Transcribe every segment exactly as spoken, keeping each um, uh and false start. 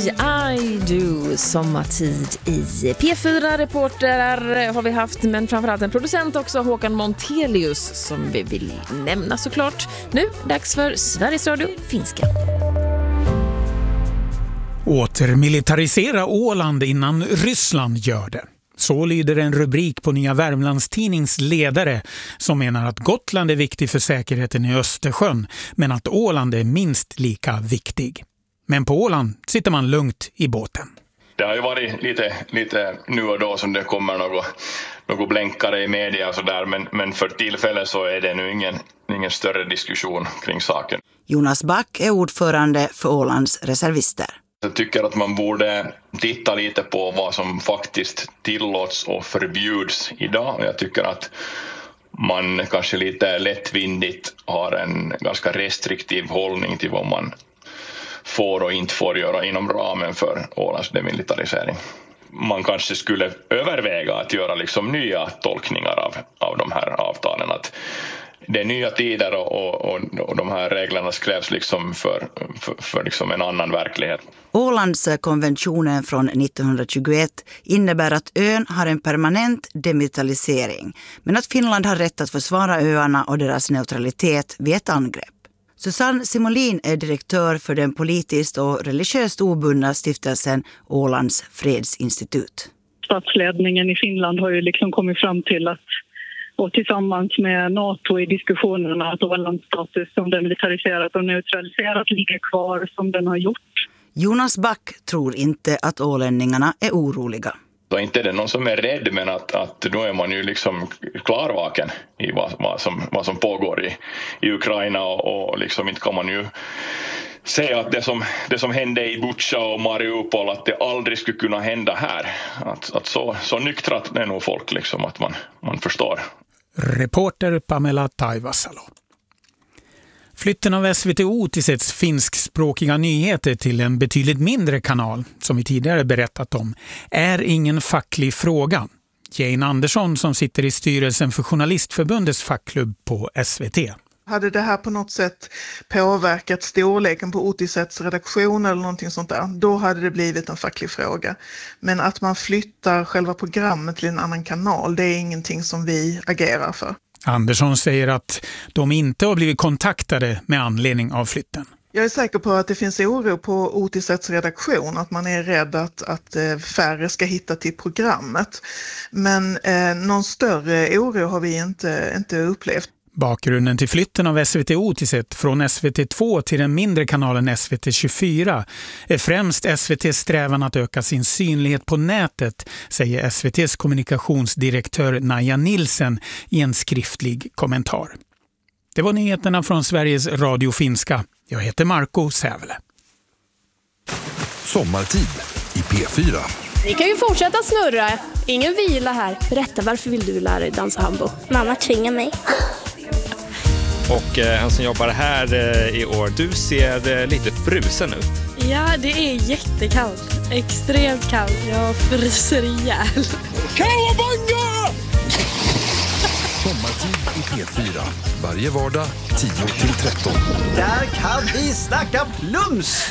I do. Sommartid i P fyra. Reporter har vi haft, men framförallt en producent också, Håkan Montelius, som vi vill nämna såklart. Nu dags för Sveriges Radio Finska. Återmilitarisera Åland innan Ryssland gör det. Så lyder en rubrik på Nya Värmlands tidnings ledare, som menar att Gotland är viktig för säkerheten i Östersjön, men att Åland är minst lika viktig. Men på Åland sitter man lugnt i båten. Det har ju varit lite, lite nu och då som det kommer något, något blänkare i media och sådär, men, men för tillfället så är det nu ingen, ingen större diskussion kring saken. Jonas Back är ordförande för Ålands reservister. Jag tycker att man borde titta lite på vad som faktiskt tillåts och förbjuds idag. Jag tycker att man kanske lite lättvindigt har en ganska restriktiv hållning till vad man får och inte får göra inom ramen för Ålands demilitarisering. Man kanske skulle överväga att göra liksom nya tolkningar av, av de här avtalen. Att det är nya tider och, och, och de här reglerna skrevs liksom för, för, för liksom en annan verklighet. Ålandskonventionen från nittonhundratjugoett innebär att ön har en permanent demilitarisering, men att Finland har rätt att försvara öarna och deras neutralitet vid ett angrepp. Susanne Simolin är direktör för den politiskt och religiöst obundna stiftelsen Ålands fredsinstitut. Statsledningen i Finland har ju liksom kommit fram till att, och tillsammans med NATO i diskussionerna, att Ålands status som demilitariserat och neutraliserat ligger kvar som den har gjort. Jonas Back tror inte att ålänningarna är oroliga. Så inte är det någon som är rädd, men att, att då är man ju liksom klarvaken i vad, vad, som, vad som pågår i, i Ukraina och, och liksom inte kan man ju säga att det som, det som hände i Bucha och Mariupol, att det aldrig skulle kunna hända här. Att, att så, så nyktrat är nog folk liksom att man, man förstår. Reporter Pamela Taivasalo. Flytten av S V T O till sitt finskspråkiga nyheter till en betydligt mindre kanal, som vi tidigare berättat om, är ingen facklig fråga. Jane Andersson, som sitter i styrelsen för Journalistförbundets fackklubb på S V T. Hade det här på något sätt påverkat storleken på Otisets redaktion eller någonting sånt där, då hade det blivit en facklig fråga. Men att man flyttar själva programmet till en annan kanal, det är ingenting som vi agerar för. Andersson säger att de inte har blivit kontaktade med anledning av flytten. Jag är säker på att det finns oro på Otisets redaktion, att man är rädd att, att färre ska hitta till programmet. Men eh, någon större oro har vi inte, inte upplevt. Bakgrunden till flytten av S V T Otiset från S V T två till den mindre kanalen S V T tjugofyra är främst S V T:s strävan att öka sin synlighet på nätet, säger S V T:s kommunikationsdirektör Naja Nilsen i en skriftlig kommentar. Det var nyheterna från Sveriges Radio Finska. Jag heter Marco Sävele. Sommartid i P fyra. Ni kan ju fortsätta snurra. Ingen vila här. Berätta, varför vill du lära dig dansa hambo? Mamma tvingar mig. Och eh, han som jobbar här eh, i år, du ser eh, lite frusen ut. Ja, det är jättekallt. Extremt kallt. Jag fryser ihjäl. Kawabanga! Sommartid i P fyra. Varje vardag tio till tretton. Där kan vi snacka plums!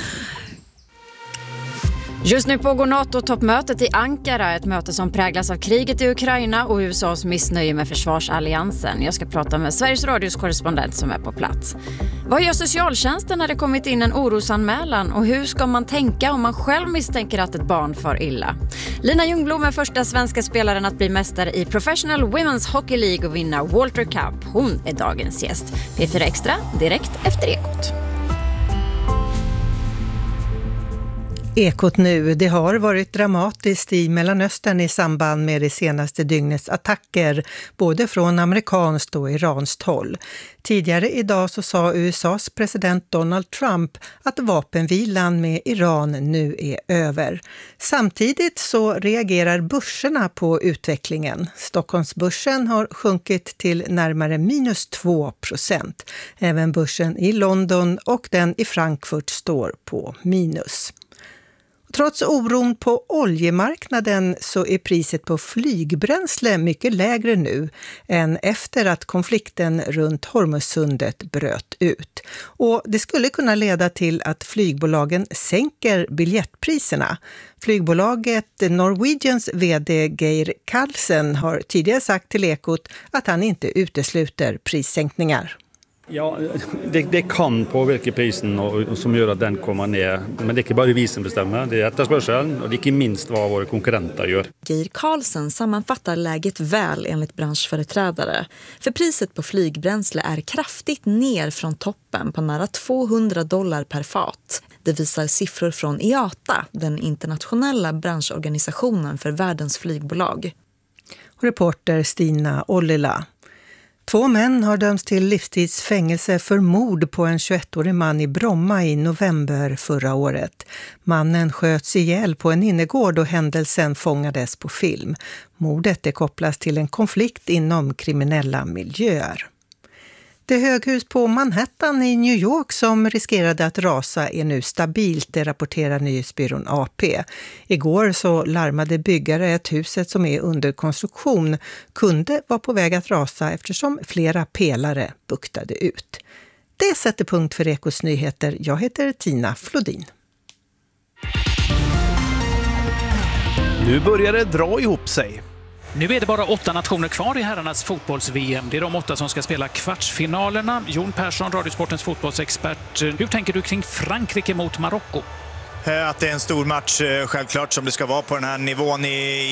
Just nu pågår NATO-toppmötet i Ankara, ett möte som präglas av kriget i Ukraina och U S A:s missnöje med försvarsalliansen. Jag ska prata med Sveriges Radios korrespondent som är på plats. Vad gör socialtjänsten när det kommit in en orosanmälan och hur ska man tänka om man själv misstänker att ett barn far illa? Lina Ljungblom är första svenska spelaren att bli mästare i Professional Women's Hockey League och vinna Walter Cup. Hon är dagens gäst. P fyra Extra, direkt efter Ekot. Ekot nu, det har varit dramatiskt i Mellanöstern i samband med det senaste dygnets attacker, både från amerikanskt och iranskt håll. Tidigare idag så sa U S A:s president Donald Trump att vapenvilan med Iran nu är över. Samtidigt så reagerar börserna på utvecklingen. Stockholmsbörsen har sjunkit till närmare minus två procent. Även börsen i London och den i Frankfurt står på minus. Trots oron på oljemarknaden så är priset på flygbränsle mycket lägre nu än efter att konflikten runt Hormuzsundet bröt ut. Och det skulle kunna leda till att flygbolagen sänker biljettpriserna. Flygbolaget Norwegians vd Geir Karlsen har tidigare sagt till Ekot att han inte utesluter prissänkningar. Ja, det, det kan påverka prisen och, och som gör att den kommer ner. Men det är inte bara vi som bestämmer, det är efterspörsel och det är inte minst vad våra konkurrenter gör. Geir Karlsen sammanfattar läget väl enligt branschföreträdare. För priset på flygbränsle är kraftigt ner från toppen på nära tvåhundra dollar per fat. Det visar siffror från I A T A, den internationella branschorganisationen för världens flygbolag. Reporter Stina Ollila. Två män har dömts till livstidsfängelse för mord på en tjugoettårig man i Bromma i november förra året. Mannen sköts ihjäl på en innergård och händelsen fångades på film. Mordet är kopplas till en konflikt inom kriminella miljöer. Det höghus på Manhattan i New York som riskerade att rasa är nu stabilt, det rapporterar nyhetsbyrån A P. Igår så larmade byggare att huset som är under konstruktion kunde vara på väg att rasa eftersom flera pelare buktade ut. Det sätter punkt för Ekos nyheter. Jag heter Tina Flodin. Nu börjar det dra ihop sig. Nu är det bara åtta nationer kvar i herrarnas fotbolls-V M. Det är de åtta som ska spela kvartsfinalerna. Jon Persson, Radiosportens fotbollsexpert. Hur tänker du kring Frankrike mot Marocko? Att det är en stor match, självklart, som det ska vara på den här nivån i,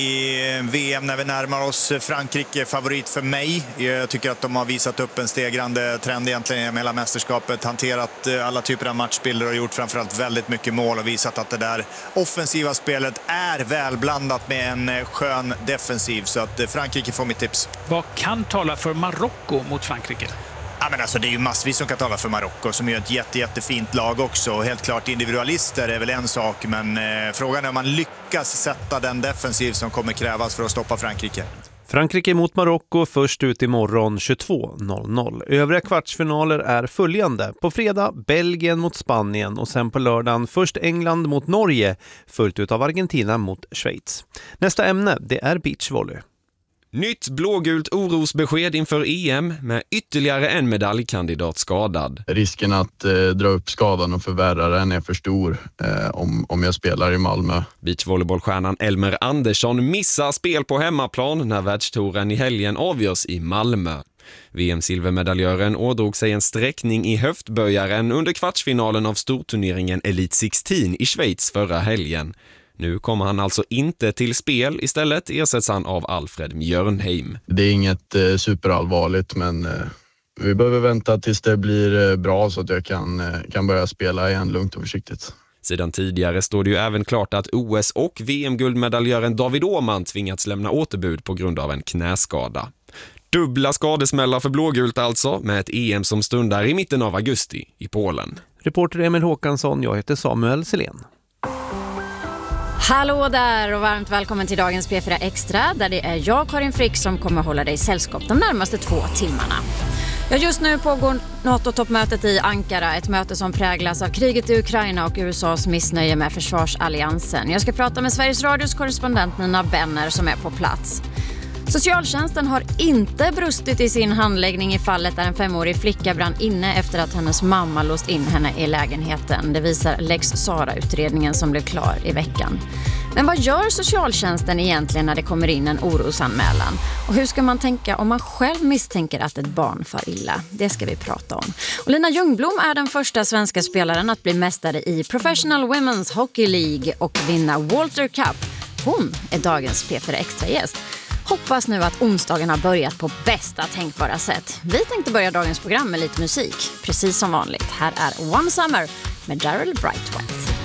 i V M när vi närmar oss. Frankrike favorit för mig. Jag tycker att de har visat upp en stegrande trend egentligen i hela mästerskapet. Hanterat alla typer av matchbilder och gjort framförallt väldigt mycket mål och visat att det där offensiva spelet är välblandat med en skön defensiv. Så att Frankrike får mitt tips. Vad kan tala för Marocko mot Frankrike? Ja, men alltså, det är ju massvis som kan tala för Marocko som är ett jätte, jättefint lag också. Helt klart individualister är väl en sak, men eh, frågan är om man lyckas sätta den defensiv som kommer krävas för att stoppa Frankrike. Frankrike mot Marocko först ut imorgon tjugotvå noll noll. Övriga kvartsfinaler är följande. På fredag Belgien mot Spanien och sen på lördagen först England mot Norge, följt ut av Argentina mot Schweiz. Nästa ämne, det är beachvolley. Nytt blågult orosbesked inför E M med ytterligare en medaljkandidat skadad. Risken att eh, dra upp skadan och förvärra den är för stor eh, om, om jag spelar i Malmö. Beachvolleybollstjärnan Elmer Andersson missar spel på hemmaplan när världstouren i helgen avgörs i Malmö. V M-silvermedaljören ådrog sig en sträckning i höftböjaren under kvartsfinalen av storturneringen Elite sexton i Schweiz förra helgen. Nu kommer han alltså inte till spel, istället ersätts han av Alfred Mjörnheim. Det är inget eh, superallvarligt, men eh, vi behöver vänta tills det blir eh, bra så att jag kan, eh, kan börja spela igen lugnt och försiktigt. Sedan tidigare står det ju även klart att O S- och V M-guldmedaljören David Åhman tvingats lämna återbud på grund av en knäskada. Dubbla skadesmällar för blågult alltså, med ett E M som stundar i mitten av augusti i Polen. Reporter Emil Håkansson, jag heter Samuel Selén. Hallå där och varmt välkommen till dagens P fyra Extra, där det är jag, Karin Frick, som kommer hålla dig sällskap de närmaste två timmarna. Ja, just nu pågår NATO-toppmötet i Ankara, ett möte som präglas av kriget i Ukraina och U S A:s missnöje med försvarsalliansen. Jag ska prata med Sveriges Radios korrespondent Nina Benner som är på plats. Socialtjänsten har inte brustit i sin handläggning i fallet där en femårig flicka brann inne efter att hennes mamma låst in henne i lägenheten. Det visar Lex Sara-utredningen som blev klar i veckan. Men vad gör socialtjänsten egentligen när det kommer in en orosanmälan? Och hur ska man tänka om man själv misstänker att ett barn far illa? Det ska vi prata om. Och Lina Ljungblom är den första svenska spelaren att bli mästare i Professional Women's Hockey League och vinna Walter Cup. Hon är dagens P fyra Extra-gäst. Hoppas nu att onsdagen har börjat på bästa tänkbara sätt. Vi tänkte börja dagens program med lite musik, precis som vanligt. Här är One Summer med Daryl Brightwell.